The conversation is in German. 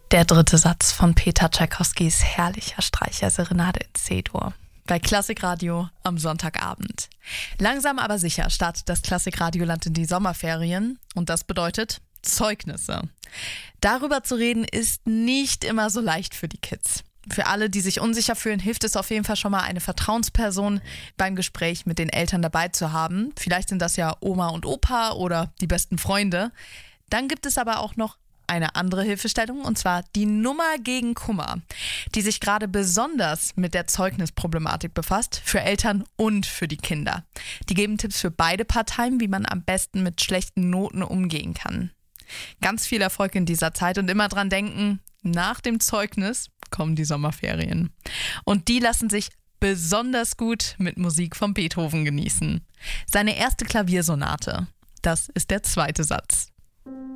Der dritte Satz von Peter Tschaikowskis herrlicher Streicherserenade in C-Dur. Bei Klassikradio am Sonntagabend. Langsam aber sicher startet das Klassikradioland in die Sommerferien und das bedeutet Zeugnisse. Darüber zu reden ist nicht immer so leicht für die Kids. Für alle, die sich unsicher fühlen, hilft es auf jeden Fall schon mal, eine Vertrauensperson beim Gespräch mit den Eltern dabei zu haben. Vielleicht sind das ja Oma und Opa oder die besten Freunde. Dann gibt es aber auch noch eine andere Hilfestellung, und zwar die Nummer gegen Kummer, die sich gerade besonders mit der Zeugnisproblematik befasst, für Eltern und für die Kinder. Die geben Tipps für beide Parteien, wie man am besten mit schlechten Noten umgehen kann. Ganz viel Erfolg in dieser Zeit und immer dran denken, nach dem Zeugnis kommen die Sommerferien. Und die lassen sich besonders gut mit Musik von Beethoven genießen. Seine erste Klaviersonate, das ist der zweite Satz.